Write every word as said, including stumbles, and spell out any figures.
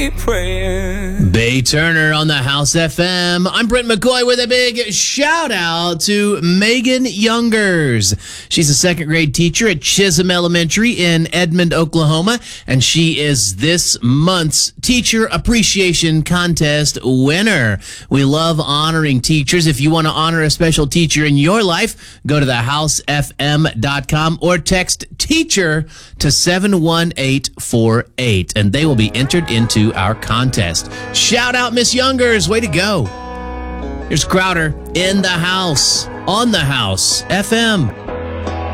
Praying. Bay Turner on the House F M. I'm Brent McCoy with a big shout out to Megan Youngers. She's a second grade teacher at Chisholm Elementary in Edmond, Oklahoma, and she is this month's Teacher Appreciation Contest winner. We love honoring teachers. If you want to honor a special teacher in your life, go to the house f m dot com or text teacher to seven one eight four eight, and they will be entered into our contest. Shout out Miss Youngers. Way to go. Here's Crowder in the house, on the House F M.